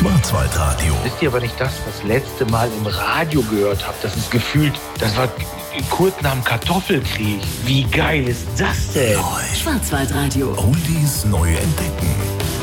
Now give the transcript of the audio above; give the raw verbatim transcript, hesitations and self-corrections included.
Schwarzwaldradio. Wisst ihr, wann ich das das letzte Mal im Radio gehört habe? Das ist gefühlt, das war kurz nach dem Kartoffelkrieg. Wie geil ist das denn? Neu. Schwarzwaldradio. Oldies neu entdecken.